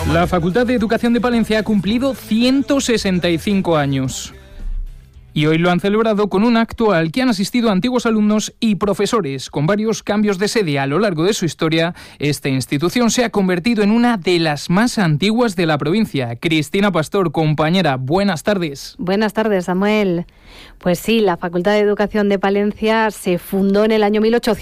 La Facultad de Educación de Palencia ha cumplido 165 años. Y hoy lo han celebrado con un acto al que han asistido antiguos alumnos y profesores. Con varios cambios de sede a lo largo de su historia, esta institución se ha convertido en una de las más antiguas de la provincia. Cristina Pastor, compañera, buenas tardes. Buenas tardes, Samuel. Pues sí, la Facultad de Educación de Palencia se fundó en el año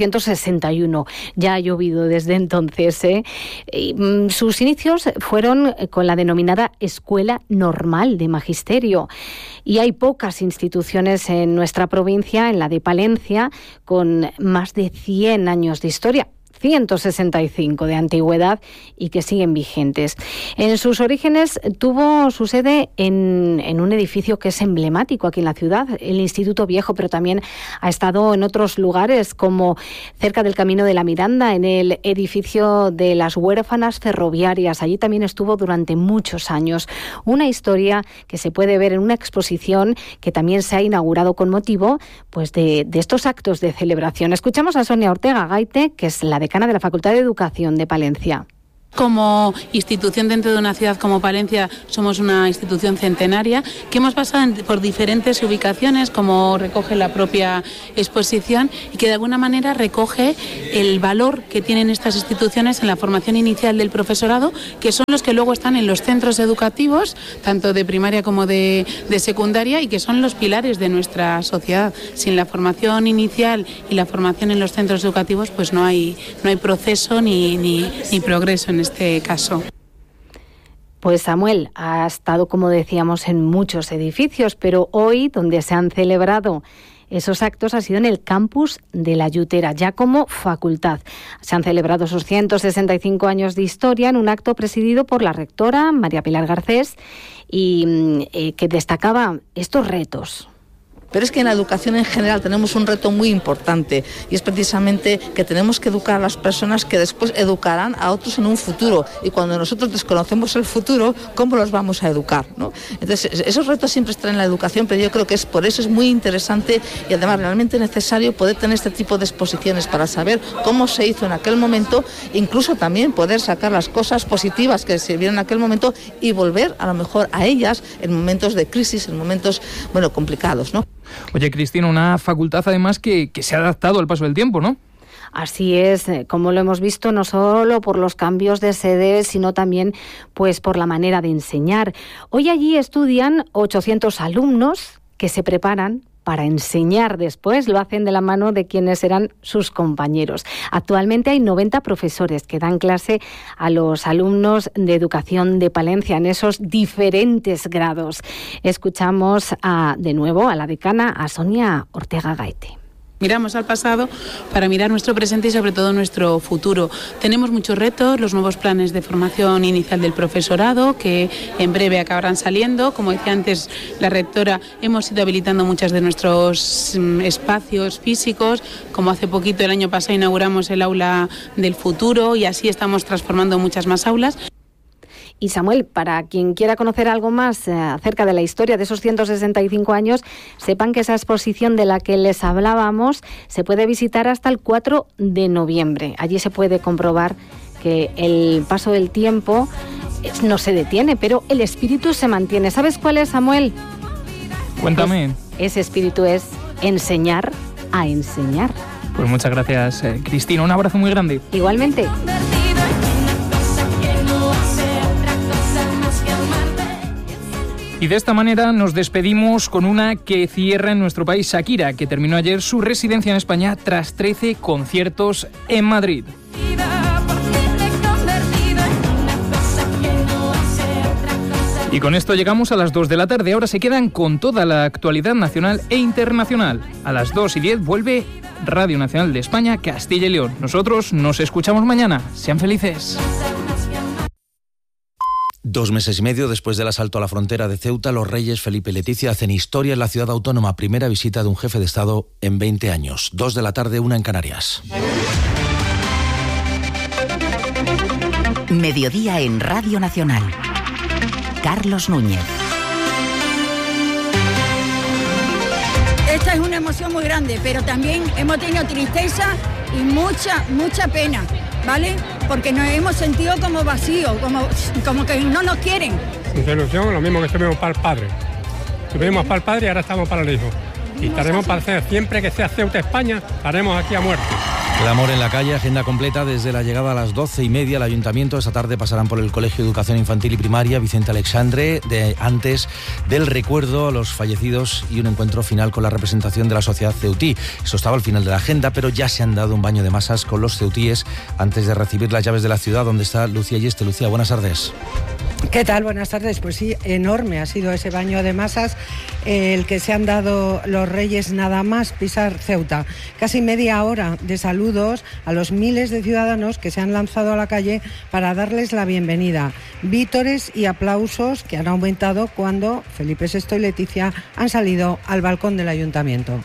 1861. Ya ha llovido desde entonces, Y sus inicios fueron con la denominada Escuela Normal de Magisterio. Y hay pocas instituciones en nuestra provincia, en la de Palencia, con más de 100 años de historia. 165 de antigüedad y que siguen vigentes. En sus orígenes tuvo su sede en un edificio que es emblemático aquí en la ciudad, el Instituto Viejo, pero también ha estado en otros lugares como cerca del Camino de la Miranda, en el edificio de las Huérfanas Ferroviarias. Allí también estuvo durante muchos años. Una historia que se puede ver en una exposición que también se ha inaugurado con motivo pues de estos actos de celebración. Escuchamos a Sonia Ortega Gaite, que es la decana de la Facultad de Educación de Palencia. Como institución dentro de una ciudad como Palencia somos una institución centenaria que hemos pasado por diferentes ubicaciones, como recoge la propia exposición, y que de alguna manera recoge el valor que tienen estas instituciones en la formación inicial del profesorado, que son los que luego están en los centros educativos, tanto de primaria como de secundaria, y que son los pilares de nuestra sociedad. Sin la formación inicial y la formación en los centros educativos, pues no hay proceso ni progreso en este caso. Pues Samuel ha estado, como decíamos, en muchos edificios, pero hoy, donde se han celebrado esos actos, ha sido en el campus de La Yutera, ya como facultad. Se han celebrado esos 165 años de historia en un acto presidido por la rectora, María Pilar Garcés, y que destacaba estos retos. Pero es que en la educación en general tenemos un reto muy importante, y es precisamente que tenemos que educar a las personas que después educarán a otros en un futuro, y cuando nosotros desconocemos el futuro, ¿cómo los vamos a educar, ¿no? Entonces, esos retos siempre están en la educación, pero yo creo que por eso es muy interesante y además realmente necesario poder tener este tipo de exposiciones para saber cómo se hizo en aquel momento, incluso también poder sacar las cosas positivas que se vieron en aquel momento y volver a lo mejor a ellas en momentos de crisis, en momentos, complicados, ¿no? Oye, Cristina, una facultad además que se ha adaptado al paso del tiempo, ¿no? Así es, como lo hemos visto, no solo por los cambios de sede, sino también pues por la manera de enseñar. Hoy allí estudian 800 alumnos que se preparan para enseñar después, lo hacen de la mano de quienes serán sus compañeros. Actualmente hay 90 profesores que dan clase a los alumnos de educación de Palencia en esos diferentes grados. Escuchamos de nuevo a la decana, a Sonia Ortega Gaite. Miramos al pasado para mirar nuestro presente y sobre todo nuestro futuro. Tenemos muchos retos, los nuevos planes de formación inicial del profesorado que en breve acabarán saliendo. Como decía antes la rectora, hemos ido habilitando muchos de nuestros espacios físicos, como hace poquito, el año pasado, inauguramos el aula del futuro, y así estamos transformando muchas más aulas. Y Samuel, para quien quiera conocer algo más acerca de la historia de esos 165 años, sepan que esa exposición de la que les hablábamos se puede visitar hasta el 4 de noviembre. Allí se puede comprobar que el paso del tiempo no se detiene, pero el espíritu se mantiene. ¿Sabes cuál es, Samuel? Cuéntame. Pues ese espíritu es enseñar a enseñar. Pues muchas gracias, Cristina. Un abrazo muy grande. Igualmente. Y de esta manera nos despedimos con una que cierra en nuestro país, Shakira, que terminó ayer su residencia en España tras 13 conciertos en Madrid. Y con esto llegamos a las 2 de la tarde. Ahora se quedan con toda la actualidad nacional e internacional. A las 2:10 vuelve Radio Nacional de España, Castilla y León. Nosotros nos escuchamos mañana. Sean felices. 2 meses y medio después del asalto a la frontera de Ceuta, los reyes Felipe y Leticia hacen historia en la ciudad autónoma. Primera visita de un jefe de Estado en 20 años. 2 de la tarde, 1 en Canarias. Mediodía en Radio Nacional. Carlos Núñez. Esta es una emoción muy grande, pero también hemos tenido tristeza y mucha pena, ¿vale? porque nos hemos sentido como vacíos, como que no nos quieren. Nuestra ilusión, lo mismo que estuvimos para el padre. Estuvimos para el padre y ahora estamos para el hijo. Y estaremos para hacer, siempre que sea Ceuta, España, estaremos aquí a muerte. Clamor en la calle, agenda completa desde la llegada a las 12:30 al Ayuntamiento. Esta tarde pasarán por el Colegio de Educación Infantil y Primaria Vicente Alexandre, antes del recuerdo a los fallecidos y un encuentro final con la representación de la sociedad ceutí. Eso estaba al final de la agenda, pero ya se han dado un baño de masas con los ceutíes antes de recibir las llaves de la ciudad, donde está Lucía Yeste. Lucía, buenas tardes. ¿Qué tal? Buenas tardes. Pues sí, enorme ha sido ese baño de masas el que se han dado los reyes nada más pisar Ceuta. Casi media hora de saludos a los miles de ciudadanos que se han lanzado a la calle para darles la bienvenida. Vítores y aplausos que han aumentado cuando Felipe VI y Leticia han salido al balcón del Ayuntamiento.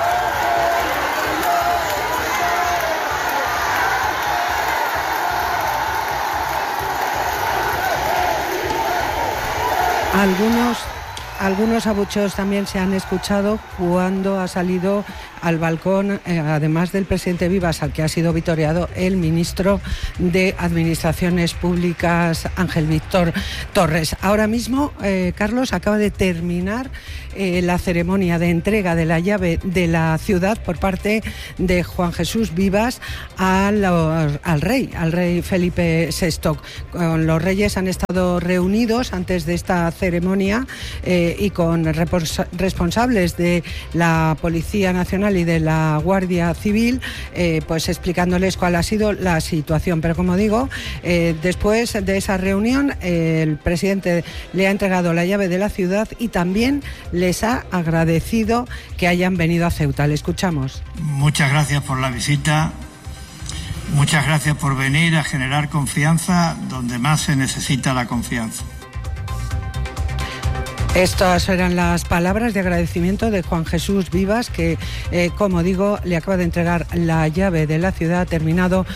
Algunos abucheos también se han escuchado cuando ha salido al balcón, además del presidente Vivas, al que ha sido vitoreado el ministro de Administraciones Públicas, Ángel Víctor Torres. Ahora mismo, Carlos, acaba de terminar la ceremonia de entrega de la llave de la ciudad por parte de Juan Jesús Vivas al rey Felipe VI. Los reyes han estado reunidos antes de esta ceremonia y con responsables de la Policía Nacional y de la Guardia Civil, pues explicándoles cuál ha sido la situación. Pero como digo, después de esa reunión, el presidente le ha entregado la llave de la ciudad y también les ha agradecido que hayan venido a Ceuta. Le escuchamos. Muchas gracias por la visita. Muchas gracias por venir a generar confianza donde más se necesita la confianza. Estas eran las palabras de agradecimiento de Juan Jesús Vivas, que, como digo, le acaba de entregar la llave de la ciudad. Ha terminado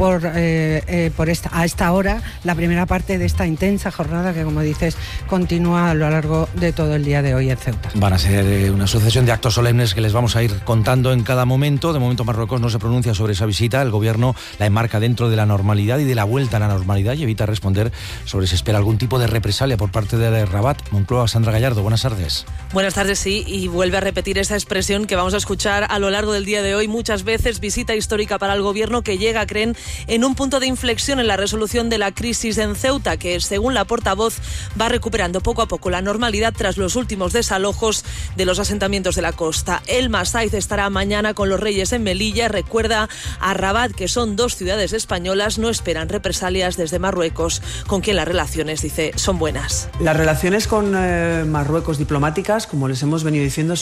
a esta hora la primera parte de esta intensa jornada que, como dices, continúa a lo largo de todo el día de hoy en Ceuta. Van a ser una sucesión de actos solemnes que les vamos a ir contando en cada momento. De momento Marruecos no se pronuncia sobre esa visita. El gobierno la enmarca dentro de la normalidad y de la vuelta a la normalidad y evita responder sobre si se espera algún tipo de represalia por parte de Rabat. Moncloa, Sandra Gallardo, buenas tardes. Buenas tardes, sí, y vuelve a repetir esa expresión que vamos a escuchar a lo largo del día de hoy muchas veces: visita histórica para el gobierno, que llega, creen, en un punto de inflexión en la resolución de la crisis en Ceuta, que según la portavoz va recuperando poco a poco la normalidad tras los últimos desalojos de los asentamientos de la costa. Elma Saiz estará mañana con los reyes en Melilla. Recuerda a Rabat que son dos ciudades españolas, no esperan represalias desde Marruecos, con quien las relaciones, dice, son buenas. Las relaciones con Marruecos diplomáticas, como les hemos venido diciendo,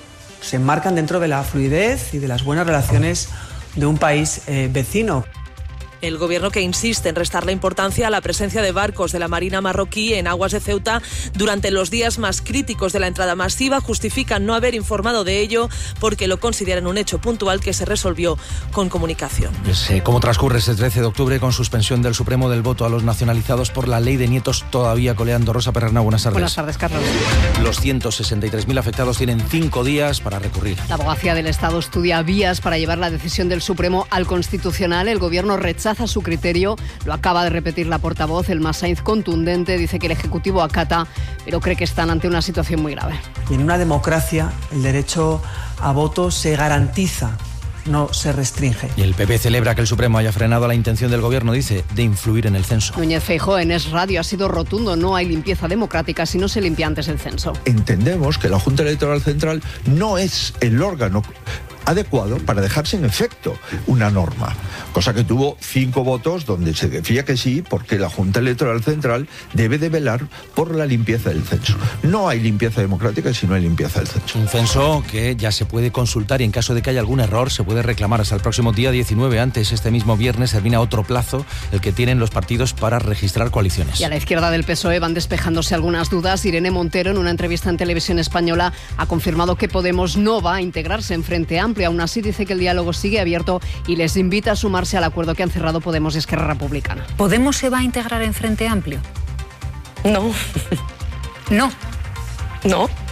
se enmarcan dentro de la fluidez y de las buenas relaciones de un país vecino. El gobierno, que insiste en restarle importancia a la presencia de barcos de la Marina marroquí en aguas de Ceuta durante los días más críticos de la entrada masiva, justifica no haber informado de ello porque lo consideran un hecho puntual que se resolvió con comunicación. ¿Cómo transcurre este 13 de octubre con suspensión del Supremo del voto a los nacionalizados por la ley de nietos todavía coleando? Rosa Perrernau, buenas tardes. Buenas tardes, Carlos. Los 163.000 afectados tienen 5 días para recurrir. La Abogacía del Estado estudia vías para llevar la decisión del Supremo al Constitucional. El gobierno rechaza su criterio, lo acaba de repetir la portavoz. Elma Saiz, contundente, dice que el Ejecutivo acata, pero cree que están ante una situación muy grave. Y en una democracia el derecho a voto se garantiza, no se restringe. Y el PP celebra que el Supremo haya frenado la intención del gobierno, dice, de influir en el censo. Núñez Feijóo en Es Radio ha sido rotundo: no hay limpieza democrática si no se limpia antes el censo. Entendemos que la Junta Electoral Central no es el órgano adecuado para dejar sin efecto una norma, cosa que tuvo 5 votos donde se decía que sí, porque la Junta Electoral Central debe de velar por la limpieza del censo. No hay limpieza democrática si no hay limpieza del censo. Un censo que ya se puede consultar y en caso de que haya algún error se puede reclamar hasta el próximo día 19. Antes, este mismo viernes, termina otro plazo, el que tienen los partidos para registrar coaliciones. Y a la izquierda del PSOE van despejándose algunas dudas. Irene Montero, en una entrevista en Televisión Española, ha confirmado que Podemos no va a integrarse en Frente Amplio. Aún así, dice que el diálogo sigue abierto y les invita a sumarse al acuerdo que han cerrado Podemos y Esquerra Republicana. ¿Podemos se va a integrar en Frente Amplio? No. No. No.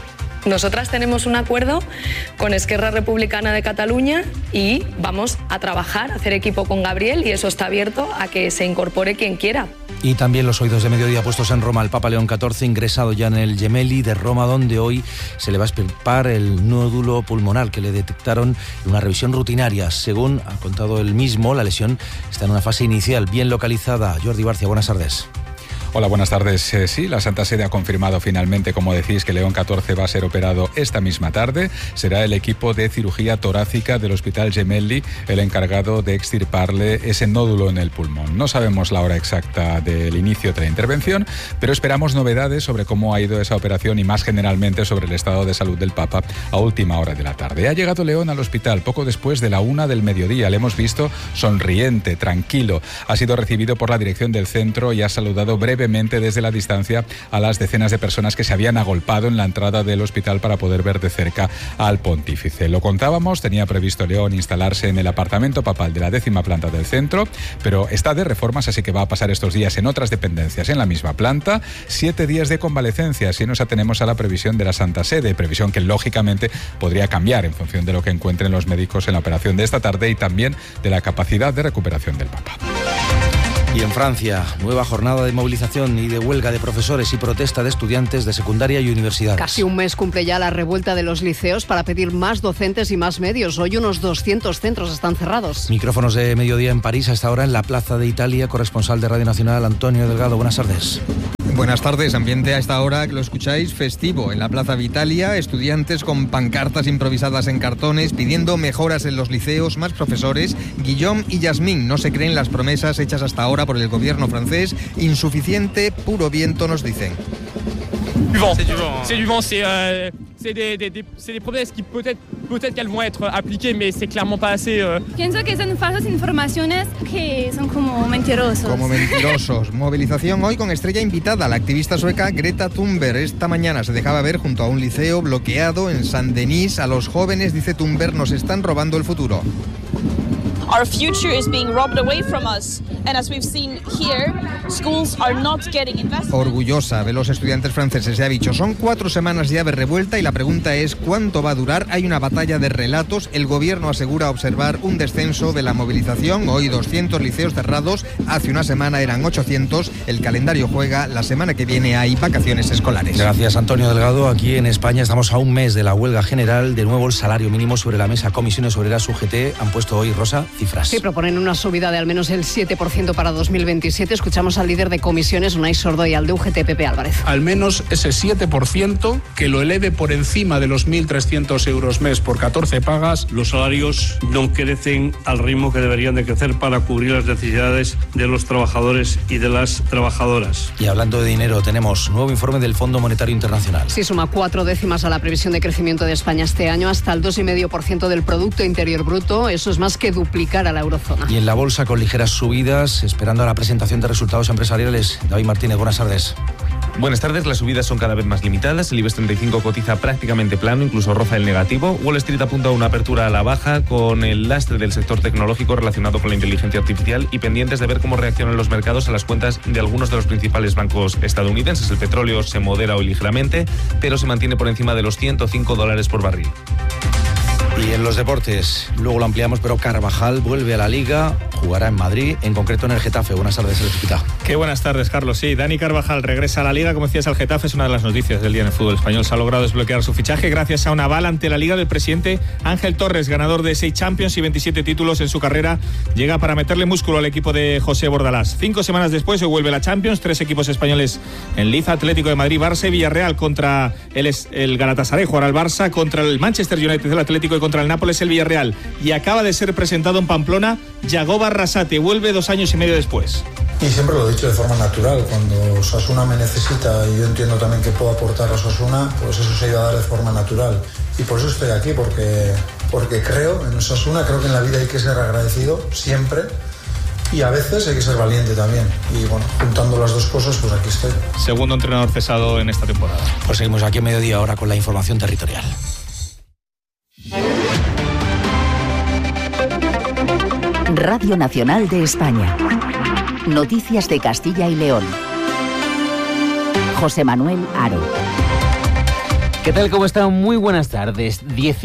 Nosotras tenemos un acuerdo con Esquerra Republicana de Cataluña y vamos a trabajar, a hacer equipo con Gabriel, y eso está abierto a que se incorpore quien quiera. Y también los oídos de mediodía puestos en Roma. El Papa León XIV ingresado ya en el Gemelli de Roma, donde hoy se le va a extirpar el nódulo pulmonar que le detectaron en una revisión rutinaria. Según ha contado él mismo, la lesión está en una fase inicial bien localizada. Jordi Barcia, buenas tardes. Hola, buenas tardes. Sí, la Santa Sede ha confirmado finalmente, como decís, que León XIV va a ser operado esta misma tarde. Será el equipo de cirugía torácica del Hospital Gemelli el encargado de extirparle ese nódulo en el pulmón. No sabemos la hora exacta del inicio de la intervención, pero esperamos novedades sobre cómo ha ido esa operación y más generalmente sobre el estado de salud del Papa a última hora de la tarde. Ha llegado León al hospital poco después de la 1 del mediodía. Le hemos visto sonriente, tranquilo. Ha sido recibido por la dirección del centro y ha saludado brevemente desde la distancia a las decenas de personas que se habían agolpado en la entrada del hospital para poder ver de cerca al pontífice. Lo contábamos, tenía previsto León instalarse en el apartamento papal de la 10ª planta del centro, pero está de reformas, así que va a pasar estos días en otras dependencias en la misma planta. 7 días de convalecencia, si nos atenemos a la previsión de la Santa Sede, previsión que lógicamente podría cambiar en función de lo que encuentren los médicos en la operación de esta tarde y también de la capacidad de recuperación del Papa. Y en Francia, nueva jornada de movilización y de huelga de profesores y protesta de estudiantes de secundaria y universidades. Casi un mes cumple ya la revuelta de los liceos para pedir más docentes y más medios. Hoy unos 200 centros están cerrados. Micrófonos de mediodía en París, hasta ahora en la Plaza de Italia, corresponsal de Radio Nacional, Antonio Delgado. Buenas tardes. Buenas tardes, ambiente a esta hora que lo escucháis festivo. En la Plaza Vitalia, estudiantes con pancartas improvisadas en cartones pidiendo mejoras en los liceos, más profesores. Guillaume y Yasmín no se creen las promesas hechas hasta ahora por el gobierno francés. Insuficiente, puro viento, nos dicen. C'est du vent, c'est des promesas que peut-être qu'elles vont être appliquées, mais c'est clairement pas assez. Pienso que son falsas informaciones que son como mentirosos. Como mentirosos. Movilización hoy con estrella invitada, la activista sueca Greta Thunberg. Esta mañana se dejaba ver junto a un liceo bloqueado en Saint-Denis. A los jóvenes, dice Thunberg, nos están robando el futuro. Our future is being robbed away from us, and as we've seen here, schools are not getting investment. Orgullosa de los estudiantes franceses, ya ha dicho, son 4 semanas ya de revuelta y la pregunta es ¿cuánto va a durar? Hay una batalla de relatos, el gobierno asegura observar un descenso de la movilización, hoy 200 liceos cerrados, hace una semana eran 800, el calendario juega, la semana que viene hay vacaciones escolares. Gracias, Antonio Delgado. Aquí en España estamos a un mes de la huelga general, de nuevo el salario mínimo sobre la mesa. Comisiones Obreras UGT han puesto hoy, Rosa, cifras. Sí, proponen una subida de al menos el 7% para 2027. Escuchamos al líder de comisiones, Unai Sordo, y al de UGT, Pepe Álvarez. Al menos ese 7% que lo eleve por encima de los 1.300 euros mes por 14 pagas. Los salarios no crecen al ritmo que deberían de crecer para cubrir las necesidades de los trabajadores y de las trabajadoras. Y hablando de dinero, tenemos nuevo informe del Fondo Monetario Internacional. Sí, suma 4 décimas a la previsión de crecimiento de España este año, hasta el 2,5% del Producto Interior Bruto. Eso es más que duplicar a la eurozona. Y en la bolsa con ligeras subidas, esperando a la presentación de resultados empresariales. David Martínez, buenas tardes. Buenas tardes, las subidas son cada vez más limitadas, el IBEX 35 cotiza prácticamente plano, incluso roza el negativo. Wall Street apunta a una apertura a la baja con el lastre del sector tecnológico relacionado con la inteligencia artificial y pendientes de ver cómo reaccionan los mercados a las cuentas de algunos de los principales bancos estadounidenses. El petróleo se modera hoy ligeramente, pero se mantiene por encima de los $105 por barril. Y en los deportes, luego lo ampliamos, pero Carvajal vuelve a la Liga, jugará en Madrid, en concreto en el Getafe. Buenas tardes, El Chiquita. Qué buenas tardes, Carlos. Sí, Dani Carvajal regresa a la Liga, como decías, al Getafe. Es una de las noticias del día en el fútbol español. Se ha logrado desbloquear su fichaje gracias a un aval ante la Liga del presidente Ángel Torres, ganador de 6 Champions y 27 títulos en su carrera. Llega para meterle músculo al equipo de José Bordalás. 5 semanas después se vuelve la Champions, 3 equipos españoles en liza: Atlético de Madrid, Barça y Villarreal. Contra el Galatasaray jugará el Barça, contra el Manchester United el Atlético y contra el Nápoles el Villarreal. Y acaba de ser presentado en Pamplona Yagoba Arrasate, vuelve 2 años y medio después. Y siempre lo he dicho de forma natural, cuando Osasuna me necesita y yo entiendo también que puedo aportar a Osasuna, pues eso se iba a dar de forma natural. Y por eso estoy aquí, porque creo en Osasuna, creo que en la vida hay que ser agradecido siempre y a veces hay que ser valiente también. Y bueno, juntando las dos cosas, pues aquí estoy. Segundo entrenador cesado en esta temporada. Pues seguimos aquí a mediodía ahora con la información territorial. Radio Nacional de España. Noticias de Castilla y León. José Manuel Haro. ¿Qué tal? ¿Cómo están? Muy buenas tardes.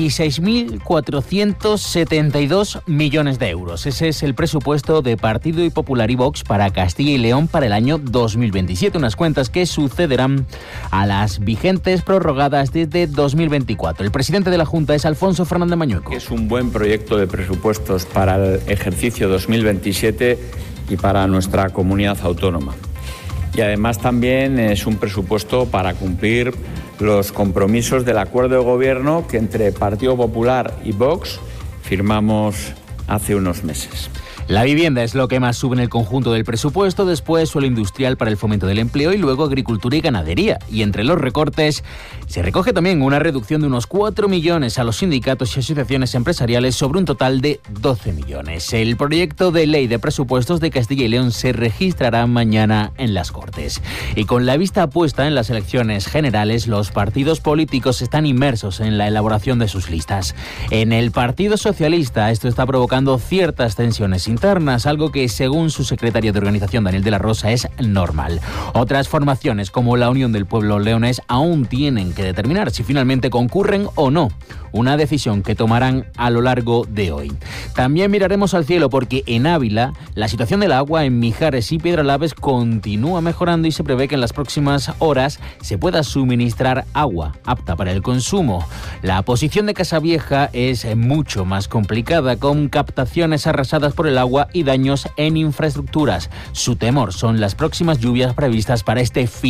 16.472 millones de euros. Ese es el presupuesto de Partido Popular y Vox para Castilla y León para el año 2027. Unas cuentas que sucederán a las vigentes prorrogadas desde 2024. El presidente de la Junta es Alfonso Fernández Mañueco. Es un buen proyecto de presupuestos para el ejercicio 2027 y para nuestra comunidad autónoma. Y además también es un presupuesto para cumplir los compromisos del acuerdo de gobierno que entre Partido Popular y Vox firmamos hace unos meses. La vivienda es lo que más sube en el conjunto del presupuesto, después suelo industrial para el fomento del empleo y luego agricultura y ganadería. Y entre los recortes se recoge también una reducción de unos 4 millones a los sindicatos y asociaciones empresariales sobre un total de 12 millones. El proyecto de ley de presupuestos de Castilla y León se registrará mañana en las Cortes. Y con la vista puesta en las elecciones generales, los partidos políticos están inmersos en la elaboración de sus listas. En el Partido Socialista esto está provocando ciertas tensiones internas, algo que según su secretario de organización Daniel de la Rosa es normal. Otras formaciones como la Unión del Pueblo Leonés aún tienen que determinar si finalmente concurren o no, una decisión que tomarán a lo largo de hoy. También miraremos al cielo porque en Ávila la situación del agua en Mijares y Piedralaves continúa mejorando y se prevé que en las próximas horas se pueda suministrar agua apta para el consumo. La posición de Casavieja es mucho más complicada, con captaciones arrasadas por el agua y daños en infraestructuras. Su temor son las próximas lluvias previstas para este fin